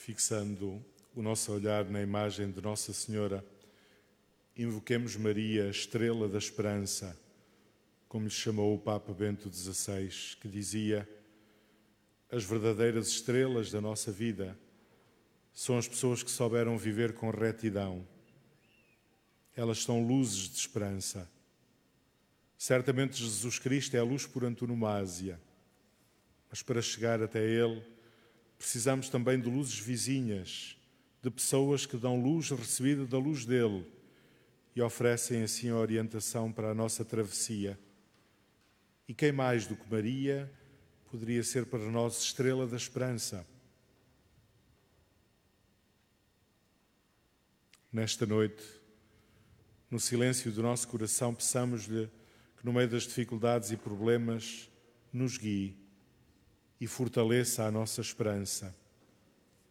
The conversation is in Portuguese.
fixando o nosso olhar na imagem de Nossa Senhora, invoquemos Maria, estrela da esperança, como lhe chamou o Papa Bento XVI, que dizia: as verdadeiras estrelas da nossa vida são as pessoas que souberam viver com retidão. Elas são luzes de esperança. Certamente Jesus Cristo é a luz por antonomasia, mas para chegar até Ele precisamos também de luzes vizinhas, de pessoas que dão luz recebida da luz dele e oferecem assim a orientação para a nossa travessia. E quem mais do que Maria poderia ser para nós estrela da esperança? Nesta noite, no silêncio do nosso coração, peçamos-lhe que no meio das dificuldades e problemas nos guie e fortaleça a nossa esperança.